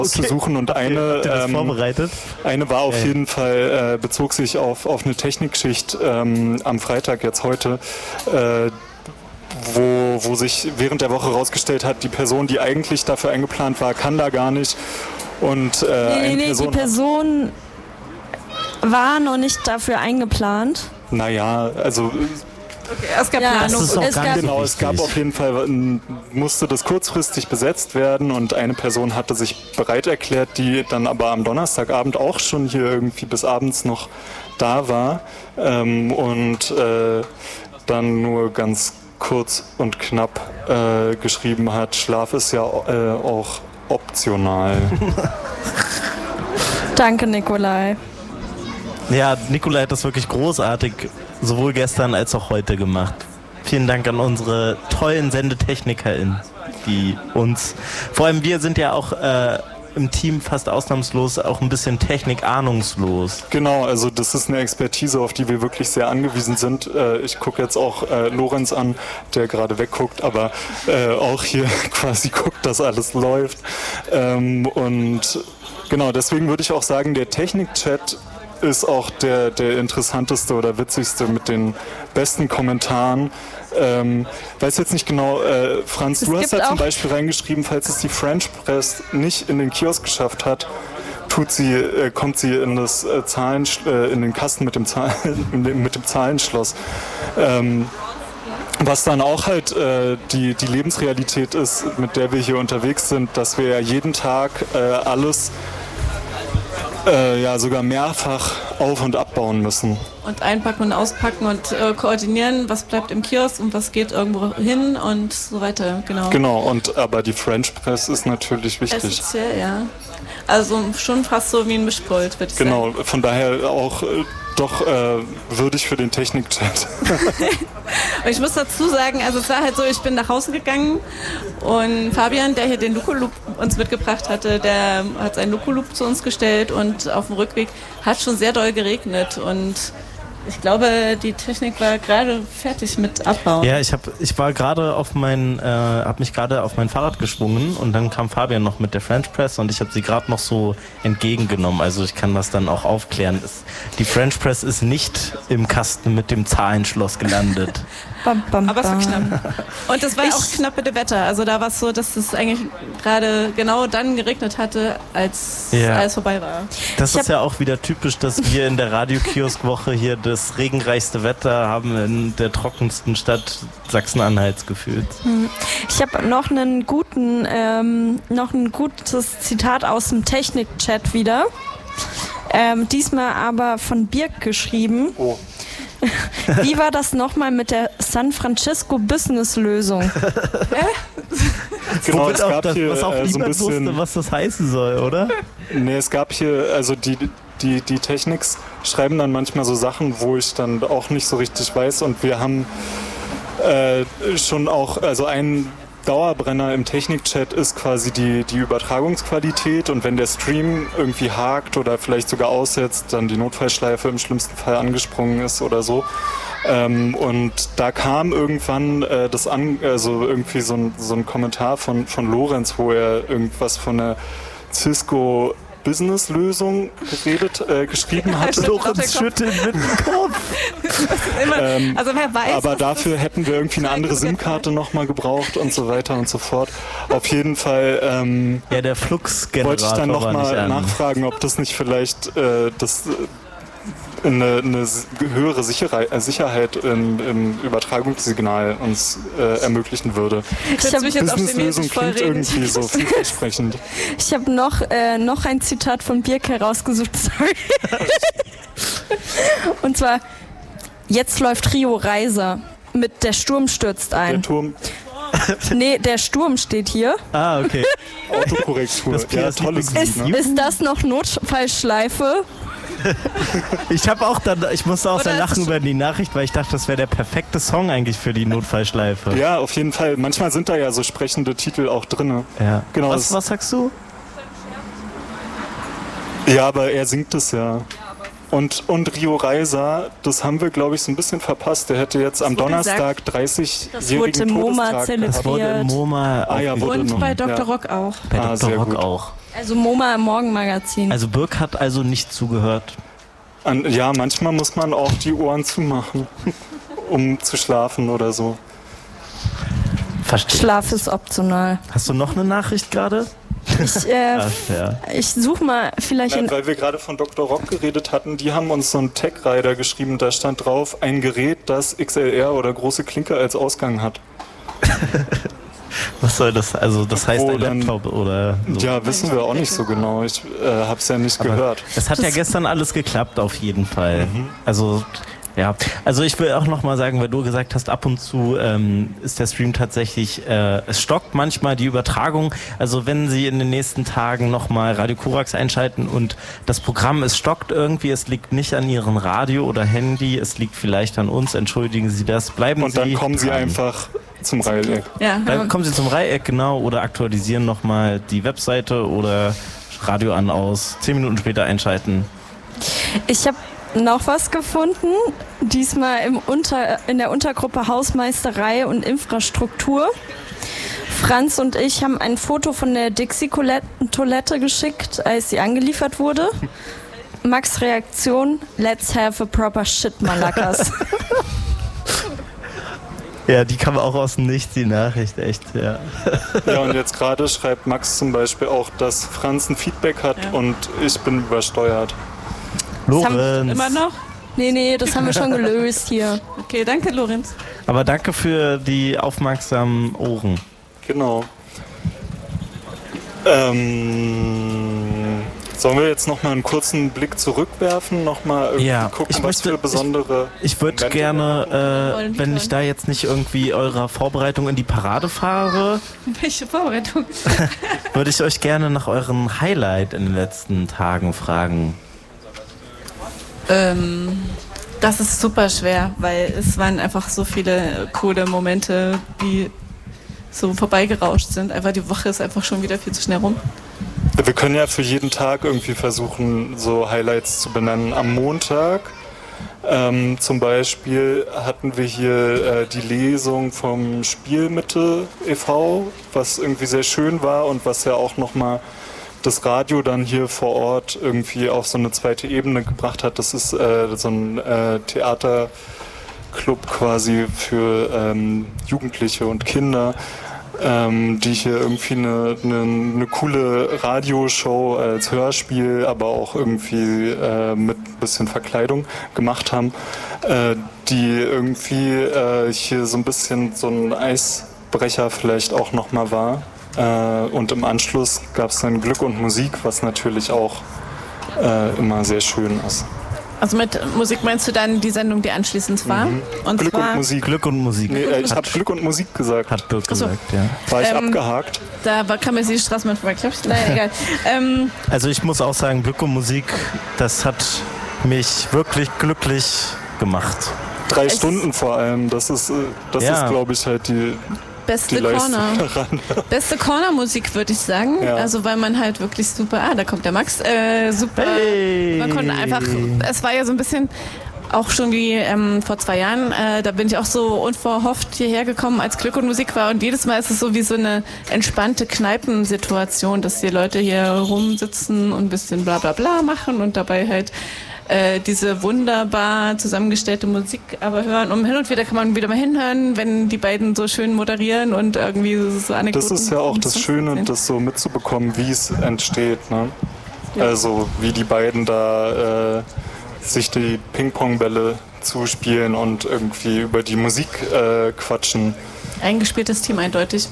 auszusuchen und eine war auf jeden Fall, bezog sich auf eine Technikschicht am Freitag, jetzt heute, wo sich während der Woche herausgestellt hat, die Person, die eigentlich dafür eingeplant war, kann da gar nicht. Und die Person war noch nicht dafür eingeplant. Naja, also... Okay, es gab Planung. Es gab auf jeden Fall, musste das kurzfristig besetzt werden und eine Person hatte sich bereit erklärt, die dann aber am Donnerstagabend auch schon hier irgendwie bis abends noch da war und dann nur ganz kurz und knapp geschrieben hat, Schlaf ist ja auch optional. Danke, Nikolai. Ja, Nikolai hat das wirklich großartig sowohl gestern als auch heute gemacht. Vielen Dank an unsere tollen SendetechnikerInnen, die uns, vor allem wir sind ja auch im Team fast ausnahmslos auch ein bisschen technikahnungslos. Genau, also das ist eine Expertise, auf die wir wirklich sehr angewiesen sind. Ich gucke jetzt auch Lorenz an, der gerade wegguckt, aber auch hier quasi guckt, dass alles läuft. Und genau, deswegen würde ich auch sagen, der Technik-Chat ist auch der interessanteste oder witzigste mit den besten Kommentaren. Weiß jetzt nicht genau, Franz, du hast da zum Beispiel reingeschrieben, falls es die French Press nicht in den Kiosk geschafft hat, kommt sie in das in den Kasten mit dem Zahlenschloss. Was dann auch halt die Lebensrealität ist, mit der wir hier unterwegs sind, dass wir ja jeden Tag alles sogar mehrfach auf- und abbauen müssen. Und einpacken und auspacken und koordinieren, was bleibt im Kiosk und was geht irgendwo hin und so weiter, genau. Genau, aber die French Press ist natürlich wichtig. Essentiell, ja. Also schon fast so wie ein Mischpult, würde ich sagen. Genau, von daher auch doch würdig für den Technik-Chat. Und ich muss dazu sagen, also es war halt so, ich bin nach Hause gegangen und Fabian, der hier den Luko-Loop uns mitgebracht hatte, der hat seinen Luko-Loop zu uns gestellt und auf dem Rückweg hat schon sehr doll geregnet und ich glaube, die Technik war gerade fertig mit Abbauen. Ja, ich war gerade habe mich gerade auf mein Fahrrad geschwungen und dann kam Fabian noch mit der French Press und ich habe sie gerade noch so entgegengenommen. Also ich kann das dann auch aufklären. Die French Press ist nicht im Kasten mit dem Zahlenschloss gelandet. Aber es war knapp. Und das war auch knappe Wetter. Also da war es so, dass es eigentlich gerade genau dann geregnet hatte, als alles vorbei war. Das ist ja auch wieder typisch, dass wir in der Radiokiosk-Woche hier das regenreichste Wetter haben in der trockensten Stadt Sachsen-Anhalts gefühlt. Ich habe noch ein gutes Zitat aus dem Technik-Chat wieder. Diesmal aber von Birk geschrieben. Oh. Wie war das nochmal mit der San Francisco Business-Lösung? Genau, es gab hier was auch so ein bisschen, wusste, was das heißen soll, oder? Nee, es gab hier, also die Techniks schreiben dann manchmal so Sachen, wo ich dann auch nicht so richtig weiß und wir haben schon auch, also ein Dauerbrenner im Technik-Chat ist quasi die Übertragungsqualität und wenn der Stream irgendwie hakt oder vielleicht sogar aussetzt, dann die Notfallschleife im schlimmsten Fall angesprungen ist oder so. Und da kam irgendwann irgendwie so ein Kommentar von Lorenz, wo er irgendwas von der Cisco Business-Lösung geschrieben hat. Lorenz schüttelt mit dem Kopf. Also wer weiß. Aber dafür hätten wir irgendwie eine andere SIM-Karte nochmal gebraucht und so weiter und so fort. Auf jeden Fall der Fluxgenerator wollte ich dann nochmal nachfragen, ob das nicht vielleicht eine höhere Sicherheit im Übertragungssignal uns ermöglichen würde. Ich habe mich jetzt auf den Business-Lösung klingt irgendwie so vielversprechend. Ich habe noch ein Zitat von Birk herausgesucht, sorry. Und zwar, jetzt läuft Rio Reiser mit Der Sturm stürzt ein. Der Turm. Nee, der Sturm steht hier. Ah, okay. Autokorrektur. Ja, tolles Lied, ne? Ist das noch Notfallschleife? Ich musste auch sehr lachen über die Nachricht, weil ich dachte, das wäre der perfekte Song eigentlich für die Notfallschleife. Ja, auf jeden Fall. Manchmal sind da ja so sprechende Titel auch drin. Ja. Genau, was sagst du? Ja, aber er singt es ja. Und Rio Reiser, das haben wir, glaube ich, so ein bisschen verpasst. Der hätte jetzt am Donnerstag 30-jährigen Todestag Das wurde im MoMA wurde und noch. bei Dr. Rock auch. Bei Dr. Rock auch. Also MoMA im Morgenmagazin. Also Birk hat also nicht zugehört. Ja, manchmal muss man auch die Ohren zumachen, um zu schlafen oder so. Verstehe. Schlaf ist optional. Hast du noch eine Nachricht gerade? Ich suche mal vielleicht Nein, weil wir gerade von Dr. Rock geredet hatten, die haben uns so einen Tech-Rider geschrieben, da stand drauf, ein Gerät, das XLR oder große Klinke als Ausgang hat. Was soll das? Also das heißt ein dann, Laptop oder so? Ja, wissen wir auch nicht so genau. Ich habe es ja nicht gehört. Es hat ja gestern alles geklappt auf jeden Fall. Also ja, also ich will auch nochmal sagen, weil du gesagt hast, ab und zu ist der Stream tatsächlich, es stockt manchmal die Übertragung. Also wenn Sie in den nächsten Tagen nochmal Radio Korax einschalten und das Programm, es stockt irgendwie, es liegt nicht an Ihrem Radio oder Handy, es liegt vielleicht an uns, entschuldigen Sie das, bleiben und Sie dann kommen Sie dran. einfach zum Reileck. Ja, Dann kommen Sie zum Dreieck, genau, oder aktualisieren nochmal die Webseite oder Radio an, aus, 10 Minuten später einschalten. Ich habe noch was gefunden, diesmal in der Untergruppe Hausmeisterei und Infrastruktur. Franz und ich haben ein Foto von der Dixie-Toilette geschickt, als sie angeliefert wurde. Max' Reaktion, let's have a proper shit, Malakas. Ja, die kam auch aus dem Nichts, die Nachricht, echt, ja. Ja, und jetzt gerade schreibt Max zum Beispiel auch, dass Franz ein Feedback hat und ich bin übersteuert. Lorenz. immer noch? Nee, das haben wir schon gelöst hier. Okay, danke Lorenz. Aber danke für die aufmerksamen Ohren. Genau. Sollen wir jetzt nochmal einen kurzen Blick zurückwerfen? Nochmal irgendwie gucken, was für besondere... Ich würde gerne, wenn ich da jetzt nicht irgendwie eurer Vorbereitung in die Parade fahre... Welche Vorbereitung? würde ich euch gerne nach eurem Highlight in den letzten Tagen fragen. Das ist super schwer, weil es waren einfach so viele coole Momente, die so vorbeigerauscht sind. Einfach die Woche ist einfach schon wieder viel zu schnell rum. Wir können ja für jeden Tag irgendwie versuchen, so Highlights zu benennen. Am Montag zum Beispiel hatten wir hier die Lesung vom Spielmitte e.V., was irgendwie sehr schön war und was ja auch nochmal das Radio dann hier vor Ort irgendwie auf so eine zweite Ebene gebracht hat. Das ist so ein Theaterclub quasi für Jugendliche und Kinder, die hier irgendwie eine coole Radioshow als Hörspiel, aber auch irgendwie mit ein bisschen Verkleidung gemacht haben, die irgendwie hier so ein bisschen so ein Eisbrecher vielleicht auch nochmal war. Und im Anschluss gab es dann Glück und Musik, was natürlich auch immer sehr schön ist. Also mit Musik meinst du dann die Sendung, die anschließend war? Und Glück und Musik. Glück und Musik. Nee, ich habe Glück und Musik gesagt. Hat Birk gesagt, ja. War ich abgehakt? Da kam jetzt die Straßenbahn vorbei. Naja, egal. Also ich muss auch sagen, Glück und Musik, das hat mich wirklich glücklich gemacht. 3 Stunden vor allem, das ist glaube ich, halt die beste Corner. Beste Corner-Musik, würde ich sagen. Ja. Also weil man halt wirklich super, da kommt der Max, super. Hey. Man konnte einfach, es war ja so ein bisschen auch schon wie vor 2 Jahren, da bin ich auch so unverhofft hierher gekommen, als Glück und Musik war, und jedes Mal ist es so wie so eine entspannte Kneipensituation, dass die Leute hier rumsitzen und ein bisschen bla bla bla machen und dabei halt diese wunderbar zusammengestellte Musik aber hören. Und hin und wieder kann man wieder mal hinhören, wenn die beiden so schön moderieren und irgendwie so Anekdoten. Das ist ja auch das Schöne, das so mitzubekommen, wie es entsteht. Ne? Ja. Also wie die beiden da sich die Ping-Pong-Bälle zuspielen und irgendwie über die Musik quatschen. Eingespieltes Team eindeutig.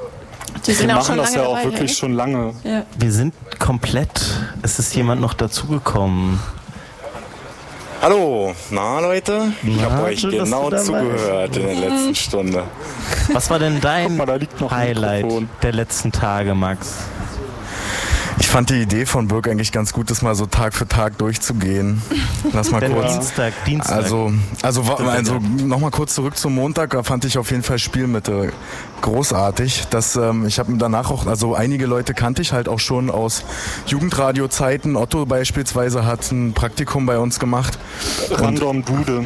Die machen das ja auch wirklich schon lange. Ja. Wir sind komplett, es ist jemand noch dazugekommen. Hallo, na Leute, ich habe euch genau zugehört in der letzten Stunde. Was war denn dein Highlight der letzten Tage, Max? Ich fand die Idee von Birk eigentlich ganz gut, das mal so Tag für Tag durchzubgehen. Lass mal kurz. Dienstag. Also nochmal kurz zurück zum Montag. Da fand ich auf jeden Fall Spielmitte großartig. Ich habe danach auch, also einige Leute kannte ich halt auch schon aus Jugendradiozeiten. Otto beispielsweise hat ein Praktikum bei uns gemacht. Random Dude,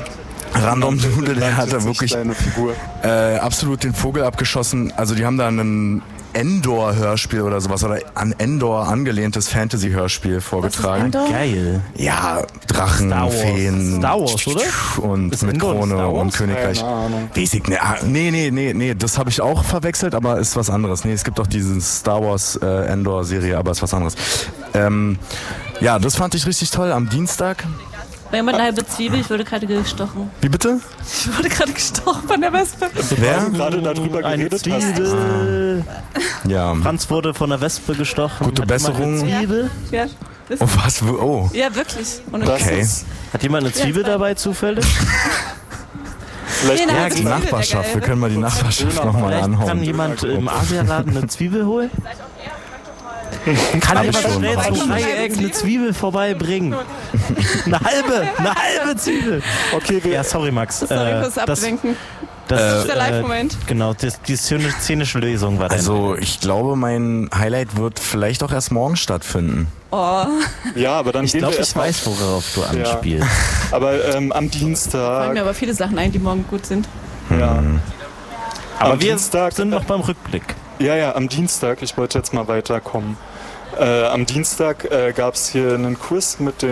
der hat da wirklich absolut den Vogel abgeschossen. Also die haben da einen Endor-Hörspiel oder sowas oder an Endor angelehntes Fantasy-Hörspiel vorgetragen. Geil. Ja, Drachen, Star Wars. Feen. Star Wars, oder? Und Ist mit Endor Krone Star Wars? und Königreich. Keine Ahnung. Weiß ich nicht. Nee, das habe ich auch verwechselt, aber ist was anderes. Nee, es gibt auch diese Star Wars Endor-Serie, aber ist was anderes. Ja, das fand ich richtig toll am Dienstag. War jemand eine halbe Zwiebel? Ich wurde gerade gestochen. Wie bitte? Ich wurde gerade gestochen von der Wespe. Wer? Weil du gerade darüber Eine geredet hast. Zwiebel. Ja. Franz wurde von der Wespe gestochen. Gute Hat jemand Besserung. eine Zwiebel? Ja, Oh, was? Oh. ja wirklich. Und Das Okay. ist Hat jemand eine Zwiebel dabei zufällig? vielleicht Nee, Ja, halbe die Zwiebel, Nachbarschaft. der Wir können mal die Nachbarschaft nochmal Vielleicht kann anhauen. jemand im Asialaden eine Zwiebel holen? Kann Hab ich jemand schon, schnell hab zum ich schon. Dreieck eine Zwiebel vorbeibringen? Eine halbe Zwiebel. Okay, wir Ja, sorry Max. Sorry fürs Ablenken. Das ist der Live-Moment. Genau, die szenische Lösung war Also ich glaube, mein Highlight wird vielleicht auch erst morgen stattfinden. Oh, ja, aber dann Ich gehen glaube, wir ich erstmal. weiß, worauf du anspielst. Aber am fallen Dienstag. mir aber viele Sachen ein, die morgen gut sind. Ja. Aber Am wir Dienstag- sind noch beim Rückblick. Ja, am Dienstag, ich wollte jetzt mal weiterkommen. Am Dienstag gab es hier einen Kurs mit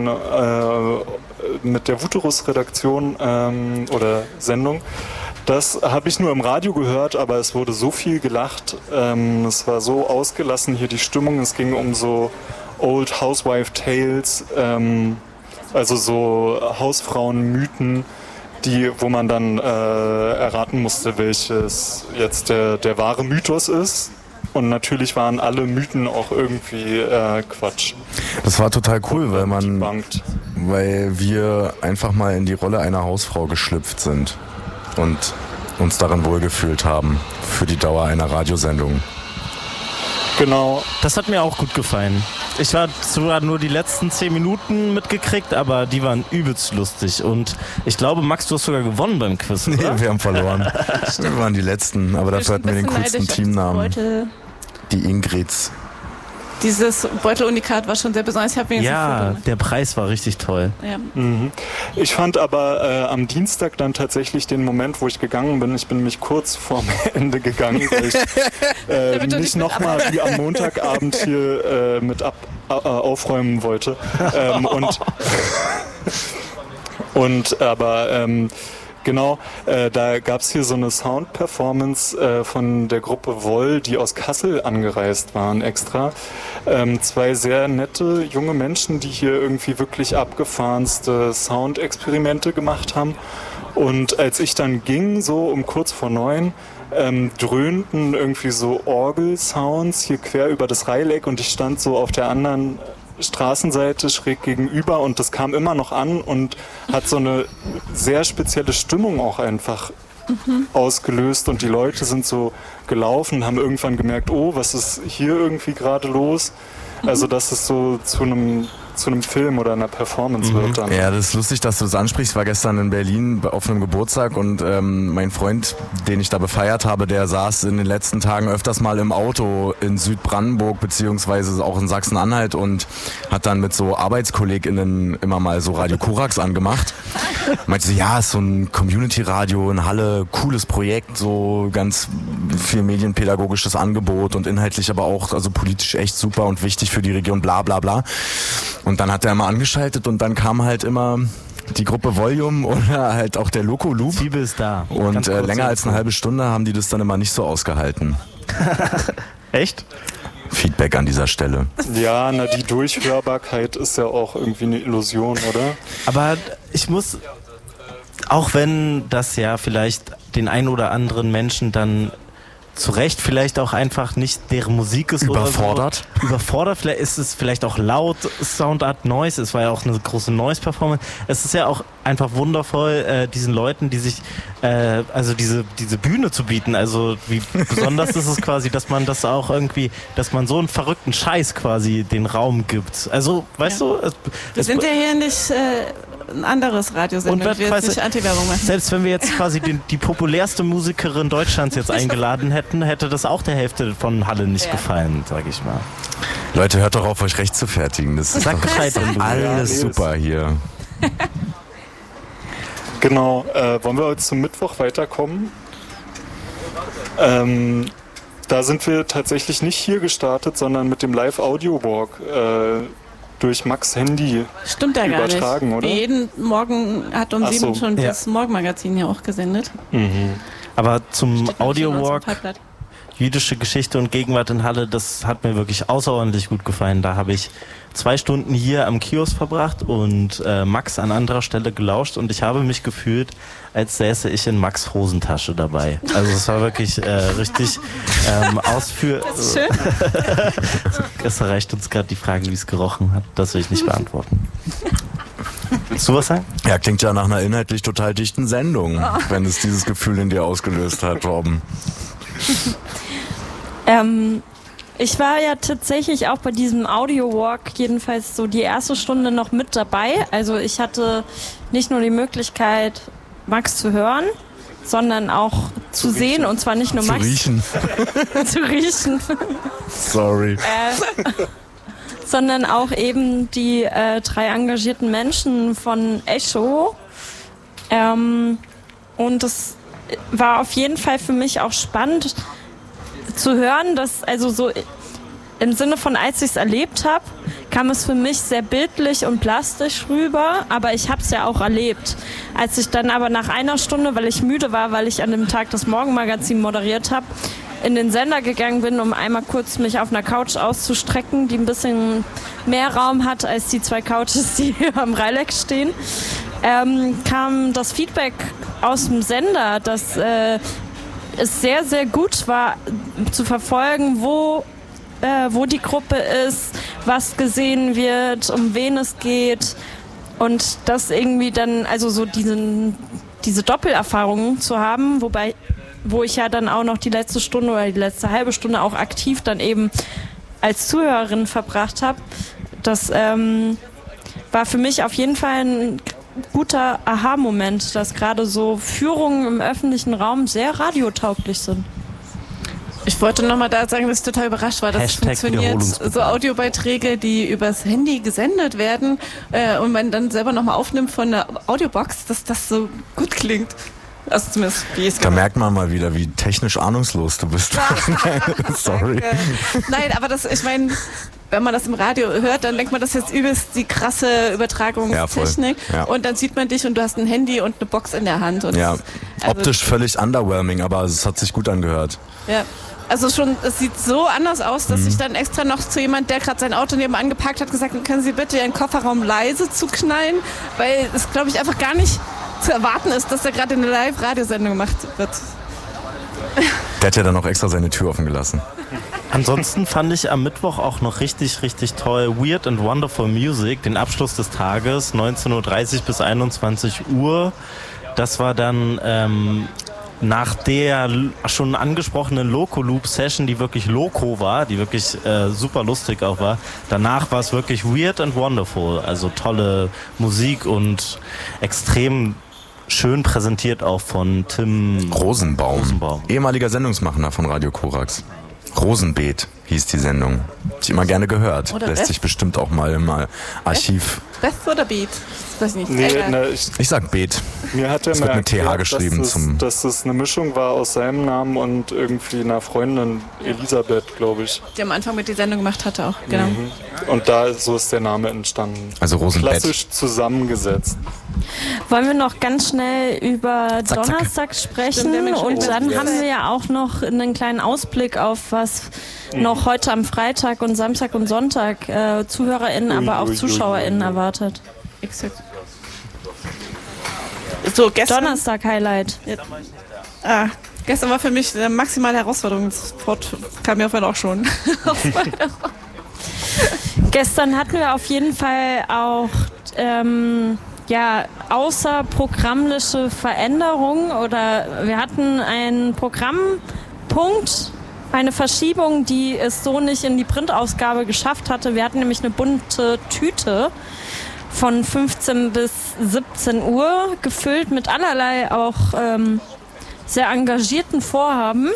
der Vuterus-Redaktion oder Sendung. Das habe ich nur im Radio gehört, aber es wurde so viel gelacht. Es war so ausgelassen hier die Stimmung. Es ging um so Old Housewife Tales, also so Hausfrauenmythen, wo man dann erraten musste, welches jetzt der wahre Mythos ist. Und natürlich waren alle Mythen auch irgendwie Quatsch. Das war total cool, weil wir einfach mal in die Rolle einer Hausfrau geschlüpft sind und uns darin wohlgefühlt haben für die Dauer einer Radiosendung. Genau. Das hat mir auch gut gefallen. Ich habe zwar nur die letzten 10 Minuten mitgekriegt, aber die waren übelst lustig. Und ich glaube, Max, du hast sogar gewonnen beim Quiz, Nee, oder? wir haben verloren. Wir waren die Letzten, aber dafür hatten wir den coolsten Teamnamen. Die Ingrids. Dieses Beutelunikat war schon sehr besonders. Ich habe wenigstens ein Ja, Foto gemacht. der Preis war richtig toll. Ja. Ich fand aber am Dienstag dann tatsächlich den Moment, wo ich gegangen bin. Ich bin nämlich kurz vorm Ende gegangen, weil ich Damit du nicht nicht nochmal wie am Montagabend hier aufräumen wollte. Genau, da gab es hier so eine Sound-Performance von der Gruppe Woll, die aus Kassel angereist waren extra. 2 sehr nette junge Menschen, die hier irgendwie wirklich abgefahrenste Soundexperimente gemacht haben. Und als ich dann ging, so um kurz vor 9, dröhnten irgendwie so Orgelsounds hier quer über das Reileck und ich stand so auf der anderen Straßenseite schräg gegenüber und das kam immer noch an und hat so eine sehr spezielle Stimmung auch einfach ausgelöst und die Leute sind so gelaufen und haben irgendwann gemerkt, oh, was ist hier irgendwie gerade los? Also dass es so zu einem Film oder einer Performance wird dann. Ja, das ist lustig, dass du das ansprichst. Ich war gestern in Berlin auf einem Geburtstag und mein Freund, den ich da befeiert habe, der saß in den letzten Tagen öfters mal im Auto in Südbrandenburg beziehungsweise auch in Sachsen-Anhalt und hat dann mit so ArbeitskollegInnen immer mal so Radio Korax angemacht. Meinte so, ja, ist so ein Community-Radio in Halle, cooles Projekt, so ganz viel medienpädagogisches Angebot und inhaltlich aber auch, also politisch echt super und wichtig für die Region, bla bla bla. Und dann hat er mal angeschaltet und dann kam halt immer die Gruppe Volume oder halt auch der Loco Loop. Zwiebel ist da. Und Ganz kurz länger als eine Info. halbe Stunde haben die das dann immer nicht so ausgehalten. Echt? Feedback an dieser Stelle. Ja, die Durchhörbarkeit ist ja auch irgendwie eine Illusion, oder? Aber ich muss, auch wenn das ja vielleicht den ein oder anderen Menschen dann zu Recht vielleicht auch einfach nicht deren Musik ist Überfordert? Oder so. Überfordert, vielleicht ist es vielleicht auch laut, Soundart, Noise, es war ja auch eine große Noise-Performance. Es ist ja auch einfach wundervoll, diesen Leuten, die sich, also diese Bühne zu bieten, also wie besonders ist es quasi, dass man das auch irgendwie, dass man so einen verrückten Scheiß quasi den Raum gibt. Also, weißt du? Wir sind ja hier nicht ein anderes Radiosender. Und Wir jetzt nicht Anti-Werbung machen. selbst wenn wir jetzt quasi die populärste Musikerin Deutschlands jetzt eingeladen hätten, hätte das auch der Hälfte von Halle nicht gefallen, sag ich mal. Leute, hört doch auf, euch recht zu fertigen. Das ist Sag doch Bescheid, wenn du alles Ja, nee, super hier. Genau, wollen wir heute zum Mittwoch weiterkommen? Da sind wir tatsächlich nicht hier gestartet, sondern mit dem Live-Audio-Walk durch Max Handy Stimmt ja gar übertragen, nicht. oder? Jeden Morgen hat um 7 schon Ja. das Morgenmagazin ja auch gesendet. Aber zum Steht nämlich in unserem Audio-Walk, Fallblatt. jüdische Geschichte und Gegenwart in Halle, das hat mir wirklich außerordentlich gut gefallen. Da habe ich 2 Stunden hier am Kiosk verbracht und Max an anderer Stelle gelauscht und ich habe mich gefühlt, als säße ich in Max' Hosentasche dabei. Also es war wirklich richtig ausführlich. Das ist schön. Es erreicht uns gerade die Frage, wie es gerochen hat. Das will ich nicht beantworten. Willst du was sagen? Ja, klingt ja nach einer inhaltlich total dichten Sendung, wenn es dieses Gefühl in dir ausgelöst hat, Robben. Ich war ja tatsächlich auch bei diesem Audio-Walk jedenfalls so die erste Stunde noch mit dabei. Also ich hatte nicht nur die Möglichkeit, Max zu hören, sondern auch zu sehen. Und zwar nicht nur Zu Max riechen. zu riechen, Sorry. sondern auch eben die 3 engagierten Menschen von Echo. Und das war auf jeden Fall für mich auch spannend zu hören, dass also so im Sinne von, als ich es erlebt habe, kam es für mich sehr bildlich und plastisch rüber, aber ich habe es ja auch erlebt. Als ich dann aber nach einer Stunde, weil ich müde war, weil ich an dem Tag das Morgenmagazin moderiert habe, in den Sender gegangen bin, um einmal kurz mich auf einer Couch auszustrecken, die ein bisschen mehr Raum hat als die 2 Couches, die hier am Reilex stehen, kam das Feedback aus dem Sender, dass es sehr, sehr gut war zu verfolgen, wo die Gruppe ist, was gesehen wird, um wen es geht und das irgendwie dann, also so diese Doppelerfahrungen zu haben, wo ich ja dann auch noch die letzte Stunde oder die letzte halbe Stunde auch aktiv dann eben als Zuhörerin verbracht habe. Das war für mich auf jeden Fall ein guter Aha-Moment, dass gerade so Führungen im öffentlichen Raum sehr radiotauglich sind. Ich wollte nochmal da sagen, dass ich total überrascht war, dass es Hashtag funktioniert. Wiederholungsbedarf. So Audiobeiträge, die übers Handy gesendet werden und man dann selber nochmal aufnimmt von der Audiobox, dass das so gut klingt. Also zumindest wie es Da merkt man mal wieder, wie technisch ahnungslos du bist. Sorry. Nein, aber das, ich meine, wenn man das im Radio hört, dann denkt man, das ist jetzt übelst die krasse Übertragungstechnik. Ja, voll. Ja. Und dann sieht man dich und du hast ein Handy und eine Box in der Hand. Und Ja, das, also, optisch völlig underwhelming, aber es hat sich gut angehört. ja. Also schon, es sieht so anders aus, dass ich dann extra noch zu jemand, der gerade sein Auto nebenan geparkt hat, gesagt habe, können Sie bitte Ihren Kofferraum leise zuknallen, weil es, glaube ich, einfach gar nicht zu erwarten ist, dass da gerade eine Live-Radiosendung gemacht wird. Der hat ja dann auch extra seine Tür offen gelassen. Ansonsten fand ich am Mittwoch auch noch richtig, richtig toll Weird and Wonderful Music, den Abschluss des Tages, 19.30 Uhr bis 21 Uhr. Das war dann nach der schon angesprochenen Loco-Loop-Session, die wirklich Loco war, die wirklich super lustig auch war. Danach war es wirklich Weird and Wonderful, also tolle Musik und extrem schön präsentiert auch von Tim Rosenbaum. Ehemaliger Sendungsmacher von Radio Korax. Rosenbeet hieß die Sendung. Hab ich immer gerne gehört. Oder Lässt Beth? sich bestimmt auch mal im Archiv. Beth oder Beat? Das weiß ich nicht. Nee, Egal. Ich sag Beet. Mir hat er Es mal wird mit TH erklärt, geschrieben dass es eine Mischung war aus seinem Namen und irgendwie einer Freundin, Elisabeth, glaube ich. Die am Anfang mit die Sendung gemacht hatte auch, genau. Und so ist der Name entstanden. Also Rosenbett. Klassisch zusammengesetzt. Wollen wir noch ganz schnell über Zack, zack. Donnerstag sprechen? Stimmt, der Mensch Und mit dann Yes. haben wir ja auch noch einen kleinen Ausblick auf was noch heute am Freitag und Samstag und Sonntag ZuhörerInnen, aber auch ZuschauerInnen erwartet. Exakt. So, gestern, Donnerstag-Highlight. gestern war für mich eine maximale Herausforderung. Das Wort kam mir auf jeden Fall auch schon. Gestern hatten wir auf jeden Fall auch außerprogrammliche Veränderungen oder wir hatten einen Programmpunkt, eine Verschiebung, die es so nicht in die Printausgabe geschafft hatte. Wir hatten nämlich eine bunte Tüte von 15 bis 17 Uhr, gefüllt mit allerlei auch sehr engagierten Vorhaben.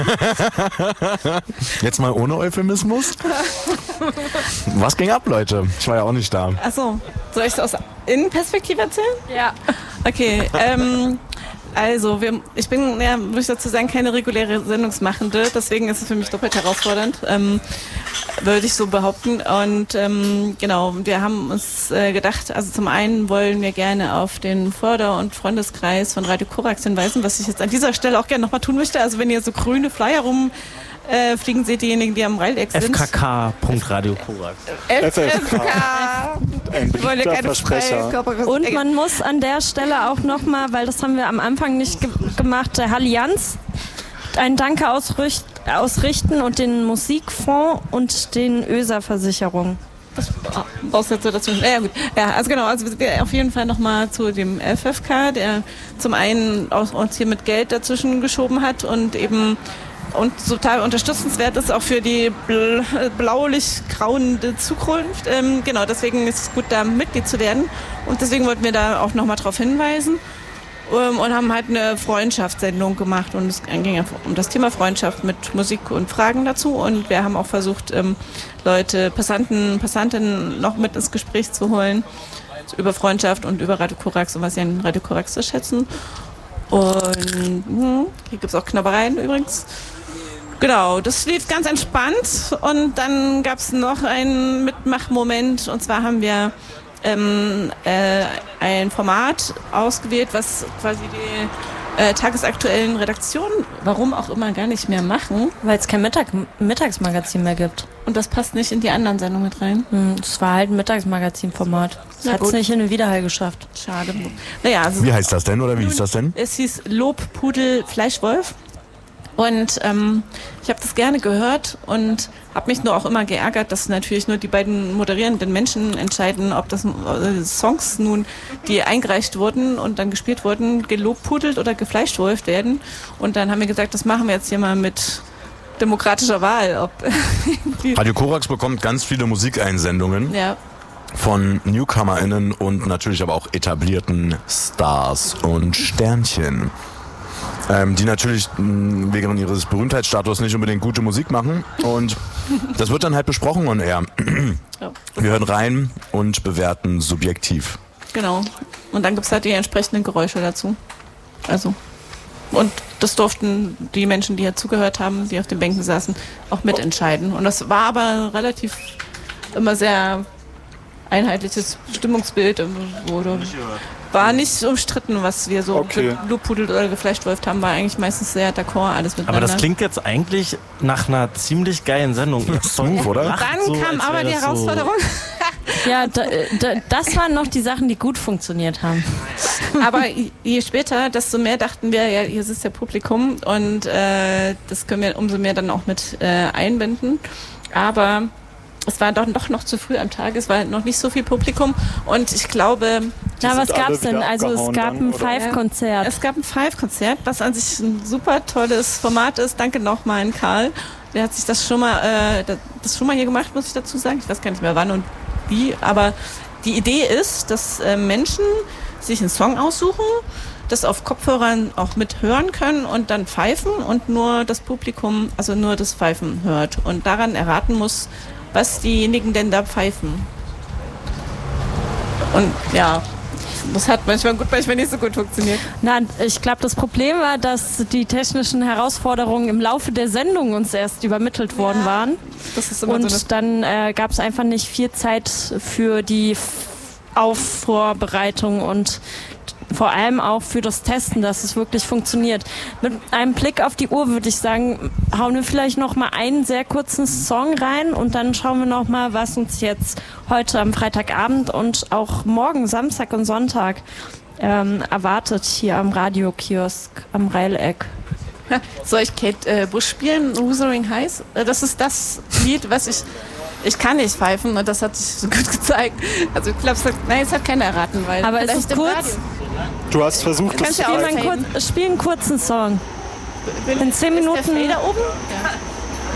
Jetzt mal ohne Euphemismus. Was ging ab, Leute? Ich war ja auch nicht da. Achso, soll ich es aus Innenperspektive erzählen? Ja. Okay, Also, ich bin, ja, muss ich dazu sagen, keine reguläre Sendungsmachende, deswegen ist es für mich doppelt herausfordernd, würde ich so behaupten. Und genau, wir haben uns gedacht, also zum einen wollen wir gerne auf den Förder- und Freundeskreis von Radio Korax hinweisen, was ich jetzt an dieser Stelle auch gerne nochmal tun möchte. Also wenn ihr so grüne Flyer fliegen seht, diejenigen, die am Rheineck sind. FKK.Radio Korax. FFK. Ein beliebter Versprecher. Und man muss an der Stelle auch nochmal, weil das haben wir am Anfang nicht gemacht, der Allianz ein Danke ausrichten und den Musikfonds und den ÖSA-Versicherungen. Das brauchst du jetzt so dazwischen. Ja, gut. Ja, also genau, also auf jeden Fall nochmal zu dem FFK, der zum einen uns hier mit Geld dazwischen geschoben hat und eben und total unterstützenswert ist auch für die blaulich-grauende Zukunft. Genau, deswegen ist es gut, da Mitglied zu werden. Und deswegen wollten wir da auch nochmal drauf hinweisen und haben halt eine Freundschaftssendung gemacht. Und es ging um das Thema Freundschaft mit Musik und Fragen dazu. Und wir haben auch versucht, Leute, Passantinnen noch mit ins Gespräch zu holen über Freundschaft und über Radio Korax und was sie an Radio Korax zu schätzen. Und hier gibt es auch Knabbereien übrigens. Genau, das lief ganz entspannt und dann gab es noch einen Mitmachmoment und zwar haben wir ein Format ausgewählt, was quasi die tagesaktuellen Redaktionen, warum auch immer, gar nicht mehr machen. Weil es kein Mittagsmagazin mehr gibt. Und das passt nicht in die anderen Sendungen mit rein? Das war halt ein Mittagsmagazin-Format. Das hat es nicht in den Wiederhall geschafft. Schade. Naja, also wie heißt das denn oder wie hieß das denn? Es hieß Lobpudel Fleischwolf. Und ich habe das gerne gehört und habe mich nur auch immer geärgert, dass natürlich nur die beiden moderierenden Menschen entscheiden, ob das Songs nun, die eingereicht wurden und dann gespielt wurden, gelobpudelt oder gefleischwolft werden. Und dann haben wir gesagt, das machen wir jetzt hier mal mit demokratischer Wahl. Radio Korax bekommt ganz viele Musikeinsendungen. Ja. Von NewcomerInnen und natürlich aber auch etablierten Stars und Sternchen. Die natürlich wegen ihres Berühmtheitsstatus nicht unbedingt gute Musik machen. Und das wird dann halt besprochen on air. Ja. Wir hören rein und bewerten subjektiv. Genau. Und dann gibt es halt die entsprechenden Geräusche dazu. Also. Und das durften die Menschen, die hier zugehört haben, die auf den Bänken saßen, auch mitentscheiden. Und das war aber relativ immer sehr einheitliches Stimmungsbild. War nicht umstritten, was wir so gelobpudelt oder gefleischwolft haben, war eigentlich meistens sehr d'accord, alles miteinander. Aber das klingt jetzt eigentlich nach einer ziemlich geilen Sendung. Smooth, oder? Dann so, kam aber die Herausforderung. Ja, das waren noch die Sachen, die gut funktioniert haben. Aber je später, desto mehr dachten wir, ja, hier sitzt ja Publikum und das können wir umso mehr dann auch mit einbinden. Aber es war doch noch zu früh am Tag, es war noch nicht so viel Publikum und ich glaube... Na, was gab's denn? Also es gab ein Five-Konzert. Es gab ein Five-Konzert, was an sich ein super tolles Format ist. Danke nochmal an Karl. Der hat sich das schon mal hier gemacht, muss ich dazu sagen. Ich weiß gar nicht mehr wann und wie, aber die Idee ist, dass Menschen sich einen Song aussuchen, das auf Kopfhörern auch mithören können und dann pfeifen und nur das Publikum, also nur das Pfeifen hört und daran erraten muss, was diejenigen denn da pfeifen. Und ja, das hat manchmal gut, manchmal nicht so gut funktioniert. Na, ich glaube, das Problem war, dass die technischen Herausforderungen im Laufe der Sendung uns erst übermittelt worden waren. Das ist immer und so dann gab es einfach nicht viel Zeit für die Vorbereitung und vor allem auch für das Testen, dass es wirklich funktioniert. Mit einem Blick auf die Uhr würde ich sagen, hauen wir vielleicht noch mal einen sehr kurzen Song rein und dann schauen wir noch mal, was uns jetzt heute am Freitagabend und auch morgen, Samstag und Sonntag erwartet hier am Radiokiosk am Rheineck. Soll ich Kate Bush spielen, Wuthering Heights? Das ist das Lied, was ich kann nicht pfeifen und das hat sich so gut gezeigt. Also ich glaube, es hat keiner erraten, weil... Aber es ist kurz. Du hast versucht, das zu Spiel einen kurzen Song. In 10 Minuten. Ist der Fader oben? Ja.